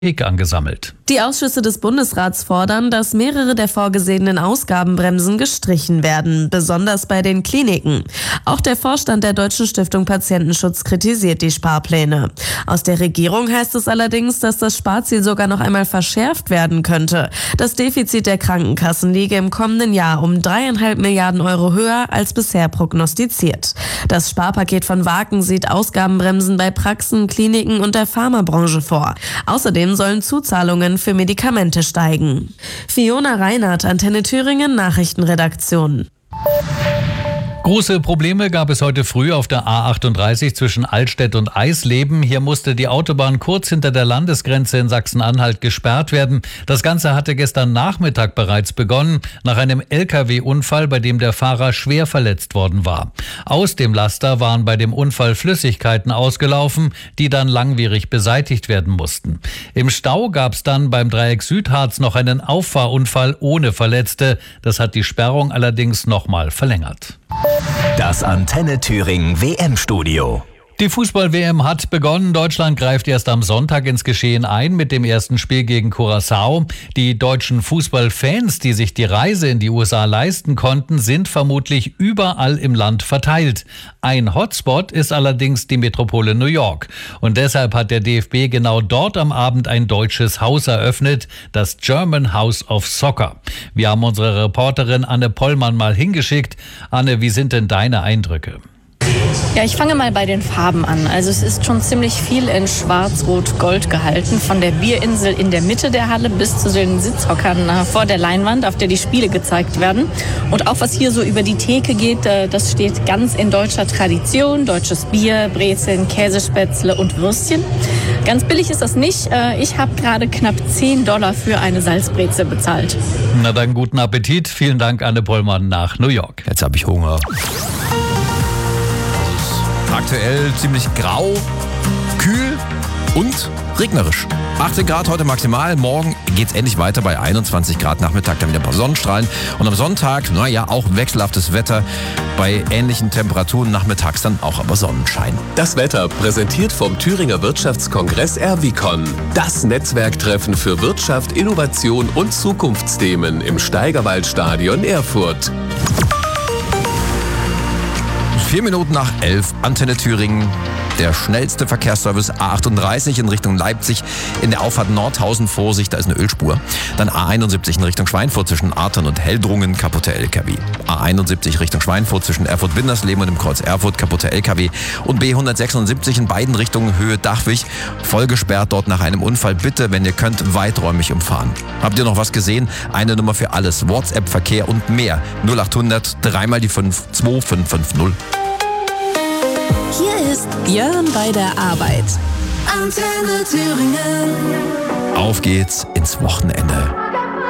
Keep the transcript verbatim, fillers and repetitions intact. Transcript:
angesammelt. Die Ausschüsse des Bundesrats fordern, dass mehrere der vorgesehenen Ausgabenbremsen gestrichen werden, besonders bei den Kliniken. Auch der Vorstand der Deutschen Stiftung Patientenschutz kritisiert die Sparpläne. Aus der Regierung heißt es allerdings, dass das Sparziel sogar noch einmal verschärft werden könnte. Das Defizit der Krankenkassen liege im kommenden Jahr um dreieinhalb Milliarden Euro höher als bisher prognostiziert. Das Sparpaket von Waken sieht Ausgabenbremsen bei Praxen, Kliniken und der Pharmabranche vor. Außerdem sollen Zuzahlungen für Medikamente steigen. Fiona Reinhardt, Antenne Thüringen, Nachrichtenredaktion. Große Probleme gab es heute früh auf der A achtunddreißig zwischen Altstedt und Eisleben. Hier musste die Autobahn kurz hinter der Landesgrenze in Sachsen-Anhalt gesperrt werden. Das Ganze hatte gestern Nachmittag bereits begonnen, nach einem L K W-Unfall, bei dem der Fahrer schwer verletzt worden war. Aus dem Laster waren bei dem Unfall Flüssigkeiten ausgelaufen, die dann langwierig beseitigt werden mussten. Im Stau gab es dann beim Dreieck Südharz noch einen Auffahrunfall ohne Verletzte. Das hat die Sperrung allerdings nochmal verlängert. Das Antenne Thüringen W M-Studio. Die Fußball-W M hat begonnen. Deutschland greift erst am Sonntag ins Geschehen ein mit dem ersten Spiel gegen Curaçao. Die deutschen Fußballfans, die sich die Reise in die U S A leisten konnten, sind vermutlich überall im Land verteilt. Ein Hotspot ist allerdings die Metropole New York. Und deshalb hat der D F B genau dort am Abend ein deutsches Haus eröffnet, das German House of Soccer. Wir haben unsere Reporterin Anne Pollmann mal hingeschickt. Anne, wie sind denn deine Eindrücke? Ja, ich fange mal bei den Farben an. Also es ist schon ziemlich viel in Schwarz-Rot-Gold gehalten. Von der Bierinsel in der Mitte der Halle bis zu den Sitzhockern vor der Leinwand, auf der die Spiele gezeigt werden. Und auch was hier so über die Theke geht, das steht ganz in deutscher Tradition. Deutsches Bier, Brezeln, Käsespätzle und Würstchen. Ganz billig ist das nicht. Ich habe gerade knapp zehn Dollar für eine Salzbrezel bezahlt. Na dann guten Appetit. Vielen Dank, Anne Pollmann nach New York. Jetzt habe ich Hunger. Aktuell ziemlich grau, kühl und regnerisch. achtzehn Grad heute maximal. Morgen geht's endlich weiter bei einundzwanzig Grad. Nachmittag dann wieder ein paar Sonnenstrahlen. Und am Sonntag, naja, auch wechselhaftes Wetter. Bei ähnlichen Temperaturen nachmittags dann auch aber Sonnenschein. Das Wetter präsentiert vom Thüringer Wirtschaftskongress Erwicon. Das Netzwerktreffen für Wirtschaft, Innovation und Zukunftsthemen im Steigerwaldstadion Erfurt. Vier Minuten nach elf, Antenne Thüringen. Der schnellste Verkehrsservice A achtunddreißig in Richtung Leipzig in der Auffahrt Nordhausen. Vorsicht, da ist eine Ölspur. Dann A einundsiebzig in Richtung Schweinfurt zwischen Artern und Heldrungen, kaputte L K W. A einundsiebzig Richtung Schweinfurt zwischen Erfurt-Bindersleben und dem Kreuz Erfurt, kaputte L K W. Und B hundertsechsundsiebzig in beiden Richtungen Höhe Dachwig, voll gesperrt dort nach einem Unfall. Bitte, wenn ihr könnt, weiträumig umfahren. Habt ihr noch was gesehen? Eine Nummer für alles, WhatsApp-Verkehr und mehr. null achthundert, dreimal die fünf, zwei fünf fünf null. Hier ist Björn bei der Arbeit. Antenne Thüringen. Auf geht's ins Wochenende.